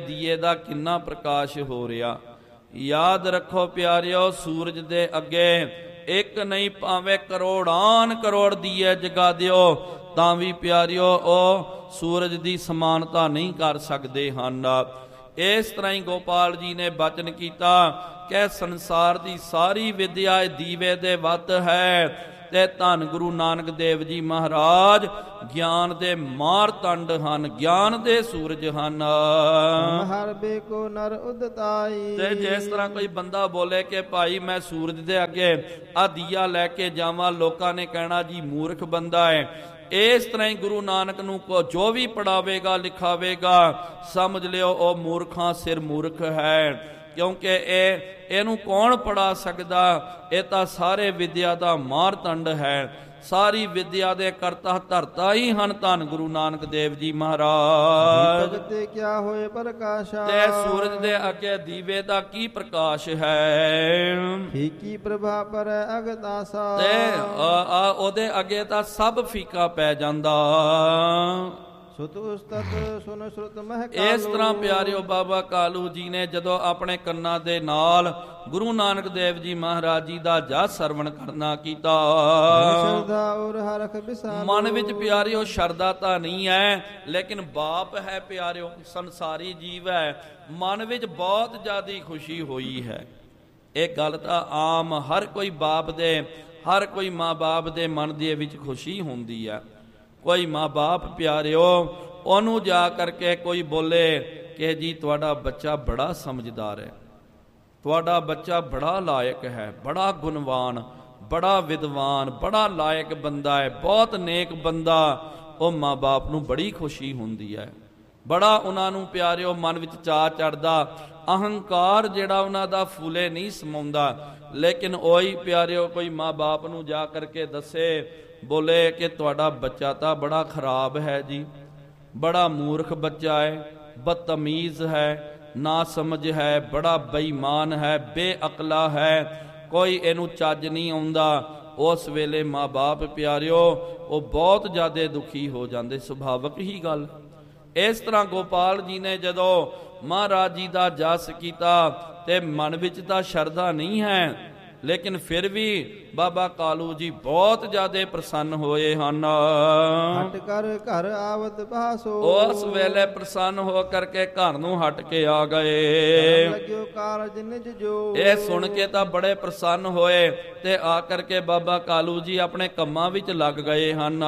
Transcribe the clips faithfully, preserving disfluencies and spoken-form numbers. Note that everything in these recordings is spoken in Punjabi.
ਦੀਏ ਦਾ ਕਿੰਨਾ ਪ੍ਰਕਾਸ਼ ਹੋ ਰਿਹਾ। ਯਾਦ ਰੱਖੋ ਪਿਆਰਿਓ, ਸੂਰਜ ਦੇ ਅੱਗੇ ਇੱਕ ਨਹੀਂ ਭਾਵੇਂ ਕਰੋੜਾਂ ਕਰੋੜ ਦੀਏ ਜਗਾ ਦਿਓ ਤਾਂ ਵੀ ਪਿਆਰਿਓ ਉਹ ਸੂਰਜ ਦੀ ਸਮਾਨਤਾ ਨਹੀਂ ਕਰ ਸਕਦੇ ਹਨ। ਇਸ ਤਰ੍ਹਾਂ ਹੀ ਗੋਪਾਲ ਜੀ ਨੇ ਬਚਨ ਕੀਤਾ ਕਿ ਸੰਸਾਰ ਦੀ ਸਾਰੀ ਵਿਦਿਆ ਦੀਵੇ ਦੇ ਵੱਤ ਹੈ ਤੇ ਧੰਨ ਗੁਰੂ ਨਾਨਕ ਦੇਵ ਜੀ ਮਹਾਰਾਜ ਗਿਆਨ ਦੇ ਮਾਰਤੰਡ ਹਨ, ਗਿਆਨ ਦੇ ਸੂਰਜ ਹਨ। ਹਰ ਬੇਕੋ ਨਰ ਉਦਤਾਈ। ਤੇ ਜਿਸ ਤਰ੍ਹਾਂ ਕੋਈ ਬੰਦਾ ਬੋਲੇ ਕਿ ਭਾਈ ਮੈਂ ਸੂਰਜ ਦੇ ਅੱਗੇ ਆ ਦੀਆ ਲੈ ਕੇ ਜਾਵਾਂ, ਲੋਕਾਂ ਨੇ ਕਹਿਣਾ ਜੀ ਮੂਰਖ ਬੰਦਾ ਹੈ। ਇਸ ਤਰ੍ਹਾਂ ਹੀ ਗੁਰੂ ਨਾਨਕ ਨੂੰ ਕੋ ਜੋ ਵੀ ਪੜਾਵੇਗਾ ਲਿਖਾਵੇਗਾ ਸਮਝ ਲਿਓ ਉਹ ਮੂਰਖਾਂ ਸਿਰ ਮੂਰਖ ਹੈ, ਕਿਉਂਕਿ ਇਹ ਇਹਨੂੰ ਕੌਣ ਪੜਾ ਸਕਦਾ? ਇਹ ਤਾਂ ਸਾਰੇ ਵਿਦਿਆ ਦਾ ਮਾਰਤੰਡ ਹੈ, ਸਾਰੀ ਵਿਦਿਆ ਦੇ ਕਰਤਾ ਧਰਤਾ ਹੀ ਹਨ ਧੰਨ ਗੁਰੂ ਨਾਨਕ ਦੇਵ ਜੀ ਮਹਾਰਾਜ। ਤੇ ਕਿਆ ਹੋਏ ਪ੍ਰਕਾਸ਼ਾ। ਤੇ ਸੂਰਜ ਦੇ ਅੱਗੇ ਦੀਵੇ ਦਾ ਕੀ ਪ੍ਰਕਾਸ਼ ਹੈ? ਫੀਕੀ ਪ੍ਰਭਾ ਪਰ ਅਗਤਾਸਾ। ਤੇ ਆ ਉਹਦੇ ਅੱਗੇ ਤਾਂ ਸਭ ਫੀਕਾ ਪੈ ਜਾਂਦਾ। ਸੁਤ ਉਸਤਤ ਸੁਨ ਸ਼ਰੁਤ ਮਹਿ ਕਾਲੂ। ਇਸ ਤਰ੍ਹਾਂ ਪਿਆਰਿਓ ਬਾਬਾ ਕਾਲੂ ਜੀ ਨੇ ਜਦੋਂ ਆਪਣੇ ਕੰਨਾਂ ਦੇ ਨਾਲ ਗੁਰੂ ਨਾਨਕ ਦੇਵ ਜੀ ਮਹਾਰਾਜ ਜੀ ਦਾ ਜਸ ਸਰਵਣ ਕਰਨਾ ਕੀਤਾ, ਸ਼ਰਧਾ ਔਰ ਹਰਖ ਵਿਸਾਲੂ। ਮਨ ਵਿੱਚ ਪਿਆਰਿਓ ਸ਼ਰਧਾ ਤਾਂ ਨਹੀਂ ਹੈ, ਲੇਕਿਨ ਬਾਪ ਹੈ ਪਿਆਰਿਓ, ਸੰਸਾਰੀ ਜੀਵ ਹੈ, ਮਨ ਵਿੱਚ ਬਹੁਤ ਜ਼ਿਆਦਾ ਖੁਸ਼ੀ ਹੋਈ ਹੈ। ਇਹ ਗੱਲ ਤਾਂ ਆਮ ਹਰ ਕੋਈ ਬਾਪ ਦੇ, ਹਰ ਕੋਈ ਮਾਂ ਬਾਪ ਦੇ ਮਨ ਦੇ ਵਿੱਚ ਖੁਸ਼ੀ ਹੁੰਦੀ ਹੈ। ਕੋਈ ਮਾਂ ਬਾਪ ਪਿਆਰਿਓ ਉਹਨੂੰ ਜਾ ਕਰਕੇ ਕੋਈ ਬੋਲੇ ਕਿ ਜੀ ਤੁਹਾਡਾ ਬੱਚਾ ਬੜਾ ਸਮਝਦਾਰ ਹੈ, ਤੁਹਾਡਾ ਬੱਚਾ ਬੜਾ ਲਾਇਕ ਹੈ, ਬੜਾ ਗੁਣਵਾਨ, ਬੜਾ ਵਿਦਵਾਨ, ਬੜਾ ਲਾਇਕ ਬੰਦਾ ਹੈ, ਬਹੁਤ ਨੇਕ ਬੰਦਾ, ਉਹ ਮਾਂ ਬਾਪ ਨੂੰ ਬੜੀ ਖੁਸ਼ੀ ਹੁੰਦੀ ਹੈ। ਬੜਾ ਉਹਨਾਂ ਨੂੰ ਪਿਆਰਿਓ ਮਨ ਵਿੱਚ ਚਾਅ ਚੜ੍ਹਦਾ, ਅਹੰਕਾਰ ਜਿਹੜਾ ਉਹਨਾਂ ਦਾ ਫੂਲੇ ਨਹੀਂ ਸਮਾਉਂਦਾ। ਲੇਕਿਨ ਉਹੀ ਪਿਆਰਿਓ ਕੋਈ ਮਾਂ ਬਾਪ ਨੂੰ ਜਾ ਕਰਕੇ ਦੱਸੇ ਬੋਲੇ ਕਿ ਤੁਹਾਡਾ ਬੱਚਾ ਤਾਂ ਬੜਾ ਖਰਾਬ ਹੈ ਜੀ, ਬੜਾ ਮੂਰਖ ਬੱਚਾ ਹੈ, ਬਦਤਮੀਜ਼ ਹੈ, ਨਾ ਸਮਝ ਹੈ, ਬੜਾ ਬੇਈਮਾਨ ਹੈ, ਬੇਅਕਲਾ ਹੈ, ਕੋਈ ਇਹਨੂੰ ਚੱਜ ਨਹੀਂ ਆਉਂਦਾ। ਉਸ ਵੇਲੇ ਮਾਂ ਬਾਪ ਪਿਆਰਿਓ ਉਹ ਬਹੁਤ ਜ਼ਿਆਦਾ ਦੁਖੀ ਹੋ ਜਾਂਦੇ, ਸੁਭਾਵਿਕ ਹੀ ਗੱਲ। ਇਸ ਤਰ੍ਹਾਂ ਗੋਪਾਲ ਜੀ ਨੇ ਜਦੋਂ ਮਹਾਰਾਜ ਜੀ ਦਾ ਜਸ ਕੀਤਾ ਤੇ ਮਨ ਵਿੱਚ ਤਾਂ ਸ਼ਰਧਾ ਨਹੀਂ ਹੈ, ਲੇਕਿਨ ਫਿਰ ਵੀ ਬਾਬਾ ਕਾਲੂ ਜੀ ਬਹੁਤ ਜ਼ਿਆਦਾ ਪ੍ਰਸੰਨ ਹੋਏ ਹਨ। ਹਟ ਕਰ ਘਰ ਆਵਤ ਬਾਸੋ। ਉਸ ਵੇਲੇ ਪ੍ਰਸੰਨ ਹੋ ਕਰਕੇ ਘਰ ਨੂੰ ਹਟ ਕੇ ਆ ਗਏ। ਲੱਗਿਓ ਕਾਰਜ ਨਿਜ ਜੋ। ਇਹ ਸੁਣ ਕੇ ਤਾਂ ਬੜੇ ਪ੍ਰਸੰਨ ਹੋਏ ਤੇ ਆ ਕਰਕੇ ਬਾਬਾ ਕਾਲੂ ਜੀ ਆਪਣੇ ਕੰਮਾਂ ਵਿੱਚ ਲੱਗ ਗਏ ਹਨ।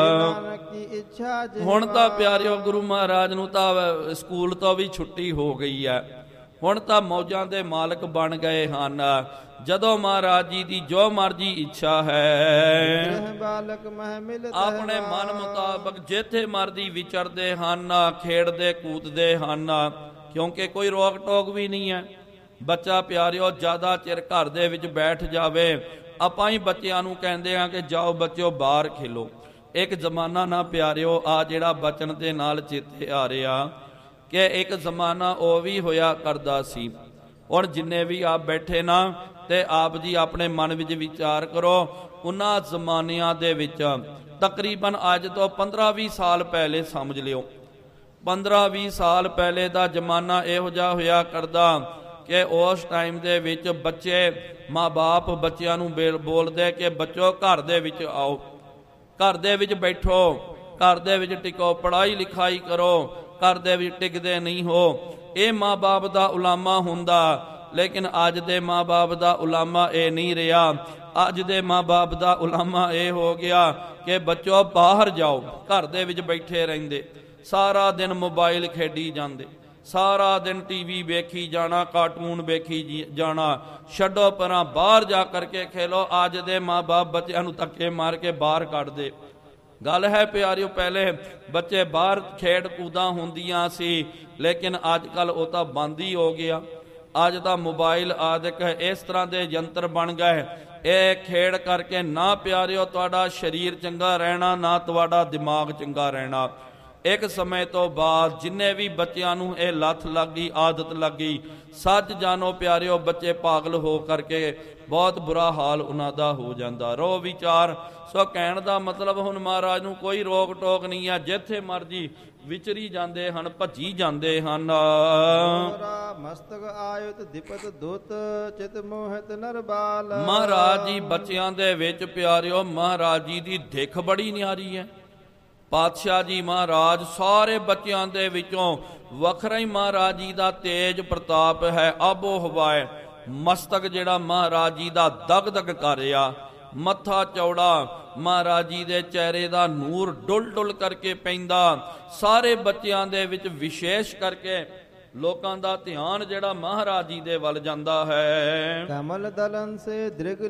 ਹੁਣ ਤਾਂ ਪਿਆਰਿਓ ਗੁਰੂ ਮਹਾਰਾਜ ਨੂੰ ਤਾਂ ਸਕੂਲ ਤੋਂ ਵੀ ਛੁੱਟੀ ਹੋ ਗਈ ਹੈ, ਹੁਣ ਤਾਂ ਮੌਜਾਂ ਦੇ ਮਾਲਕ ਬਣ ਗਏ ਹਨ। ਜਦੋਂ ਮਹਾਰਾਜ ਜੀ ਦੀ ਜੋ ਮਰਜੀ ਇੱਛਾ ਹੈ ਆਪਣੇ ਮਨ ਮੁਤਾਬਕ ਜਿੱਥੇ ਮਰਜੀ ਵਿਚਰਦੇ ਹਨ, ਖੇਡਦੇ ਕੂਦਦੇ ਹਨ, ਕਿਉਂਕਿ ਕੋਈ ਰੋਕ ਟੋਕ ਵੀ ਨਹੀਂ ਹੈ। ਬੱਚਾ ਪਿਆਰਿਓ ਜ਼ਿਆਦਾ ਚਿਰ ਘਰ ਦੇ ਵਿੱਚ ਬੈਠ ਜਾਵੇ, ਆਪਾਂ ਹੀ ਬੱਚਿਆਂ ਨੂੰ ਕਹਿੰਦੇ ਹਾਂ ਕਿ ਜਾਓ ਬੱਚਿਓ ਬਾਹਰ ਖੇਲੋ। ਇੱਕ ਜ਼ਮਾਨਾ ਨਾ ਪਿਆਰਿਓ ਆ ਜਿਹੜਾ ਬਚਨ ਦੇ ਨਾਲ ਚੇਤੇ ਆ ਰਿਹਾ ਕਿ ਇੱਕ ਜ਼ਮਾਨਾ ਉਹ ਵੀ ਹੋਇਆ ਕਰਦਾ ਸੀ। ਹੁਣ ਜਿੰਨੇ ਵੀ ਆਪ ਬੈਠੇ ਨਾ ਤੇ ਆਪ ਜੀ ਆਪਣੇ ਮਨ ਵਿੱਚ ਵਿਚਾਰ ਕਰੋ, ਉਹਨਾਂ ਜ਼ਮਾਨਿਆਂ ਦੇ ਵਿੱਚ ਤਕਰੀਬਨ ਅੱਜ ਤੋਂ ਪੰਦਰਾਂ ਵੀਹ ਸਾਲ ਪਹਿਲੇ ਸਮਝ ਲਿਓ, ਪੰਦਰਾਂ ਵੀਹ ਸਾਲ ਪਹਿਲੇ ਦਾ ਜ਼ਮਾਨਾ ਇਹੋ ਜਿਹਾ ਹੋਇਆ ਕਰਦਾ ਕਿ ਉਸ ਟਾਈਮ ਦੇ ਵਿੱਚ ਬੱਚੇ, ਮਾਂ ਬਾਪ ਬੱਚਿਆਂ ਨੂੰ ਬੋਲਦੇ ਕਿ ਬੱਚੋ ਘਰ ਦੇ ਵਿੱਚ ਆਓ, ਘਰ ਦੇ ਵਿੱਚ ਬੈਠੋ, ਘਰ ਦੇ ਵਿੱਚ ਟਿਕੋ, ਪੜ੍ਹਾਈ ਲਿਖਾਈ ਕਰੋ, ਘਰ ਦੇ ਵਿੱਚ ਟਿਕਦੇ ਨਹੀਂ ਹੋ। ਇਹ ਮਾਂ ਬਾਪ ਦਾ ਉਲਾਮਾ ਹੁੰਦਾ, ਲੇਕਿਨ ਅੱਜ ਦੇ ਮਾਂ ਬਾਪ ਦਾ ਉਲਾਮਾ ਇਹ ਨਹੀਂ ਰਿਹਾ। ਅੱਜ ਦੇ ਮਾਂ ਬਾਪ ਦਾ ਉਲਾਮਾ ਇਹ ਹੋ ਗਿਆ ਕਿ ਬੱਚੋ ਬਾਹਰ ਜਾਓ, ਘਰ ਦੇ ਵਿੱਚ ਬੈਠੇ ਰਹਿੰਦੇ, ਸਾਰਾ ਦਿਨ ਮੋਬਾਈਲ ਖੇਡੀ ਜਾਂਦੇ, ਸਾਰਾ ਦਿਨ ਟੀਵੀ ਵੇਖੀ ਜਾਣਾ, ਕਾਰਟੂਨ ਵੇਖੀ ਜਾਣਾ, ਛੱਡੋ ਪਰਾਂ ਬਾਹਰ ਜਾ ਕਰਕੇ ਖੇਲੋ। ਅੱਜ ਦੇ ਮਾਂ ਬਾਪ ਬੱਚਿਆਂ ਨੂੰ ਧੱਕੇ ਮਾਰ ਕੇ ਬਾਹਰ ਕੱਢ ਦੇ। ਗੱਲ ਹੈ ਪਿਆਰਿਓ ਪਹਿਲੇ ਬੱਚੇ ਬਾਹਰ ਖੇਡ ਕੂਦਾਂ ਹੁੰਦੀਆਂ ਸੀ, ਲੇਕਿਨ ਅੱਜ ਕੱਲ੍ਹ ਉਹ ਤਾਂ ਬੰਦ ਹੀ ਹੋ ਗਿਆ। ਅੱਜ ਦਾ ਮੋਬਾਈਲ ਆਦਿਕ ਇਸ ਤਰ੍ਹਾਂ ਦੇ ਯੰਤਰ ਬਣ ਗਏ, ਇਹ ਖੇਡ ਕਰਕੇ ਨਾ ਪਿਆਰਿਓ ਤੁਹਾਡਾ ਸਰੀਰ ਚੰਗਾ ਰਹਿਣਾ, ਨਾ ਤੁਹਾਡਾ ਦਿਮਾਗ ਚੰਗਾ ਰਹਿਣਾ। ਇੱਕ ਸਮੇਂ ਤੋਂ ਬਾਅਦ ਜਿੰਨੇ ਵੀ ਬੱਚਿਆਂ ਨੂੰ ਇਹ ਲੱਤ ਲੱਗ ਗਈ, ਆਦਤ ਲੱਗ ਗਈ, ਸੱਚ ਜਾਣੋ ਪਿਆਰਿਓ ਬੱਚੇ ਪਾਗਲ ਹੋ ਕਰਕੇ ਬਹੁਤ ਬੁਰਾ ਹਾਲ ਉਹਨਾਂ ਦਾ ਹੋ ਜਾਂਦਾ। ਰੋ ਵਿਚਾਰ। ਸੋ ਕਹਿਣ ਦਾ ਮਤਲਬ ਹੁਣ ਮਹਾਰਾਜ ਨੂੰ ਕੋਈ ਰੋਕ ਟੋਕ ਨਹੀਂ ਆ, ਜਿੱਥੇ ਮਰਜੀ ਵਿਚਰੀ ਜਾਂਦੇ ਹਨ, ਭੱਜੀ ਜਾਂਦੇ ਹਨ। ਮਸਤਕ ਆਯੁਤ ਦਿਪਤ ਦੁਤ ਚਿਤ ਮੋਹਿਤ ਨਰਬਾਲ। ਮਹਾਰਾਜ ਜੀ ਬੱਚਿਆਂ ਦੇ ਵਿੱਚ ਪਿਆਰਿਓ ਮਹਾਰਾਜ ਜੀ ਦੀ ਦਿੱਖ ਬੜੀ ਨਿਆਰੀ ਹੈ। ਪਾਤਸ਼ਾਹ ਜੀ ਮਹਾਰਾਜ ਸਾਰੇ ਬੱਚਿਆਂ ਦੇ ਵਿੱਚੋਂ ਵੱਖਰਾ ਹੀ ਮਹਾਰਾਜ ਜੀ ਦਾ ਤੇਜ ਪ੍ਰਤਾਪ ਹੈ। ਆਬੋ ਹਵਾਏ ਮਸਤਕ ਜਿਹੜਾ ਮਹਾਰਾਜ ਜੀ ਦਾ ਦਗ ਦਗ ਕਰ ਰਿਹਾ, ਮੱਥਾ ਚੌੜਾ, ਮਹਾਰਾਜ ਜੀ ਦੇ ਚਿਹਰੇ ਦਾ ਨੂਰ ਡੁੱਲ ਡੁੱਲ ਕਰਕੇ ਪੈਂਦਾ। ਸਾਰੇ ਬੱਚਿਆਂ ਦੇ ਵਿੱਚ ਵਿਸ਼ੇਸ਼ ਕਰਕੇ ਲੋਕਾਂ ਦਾ ਧਿਆਨ ਜਿਹੜਾ ਮਹਾਰਾਜ ਜੀ ਦੇ ਵੱਲ ਜਾਂਦਾ ਹੈ। ਕਮਲ ਦਲਨ ਸੇ ਦ੍ਰਿਗ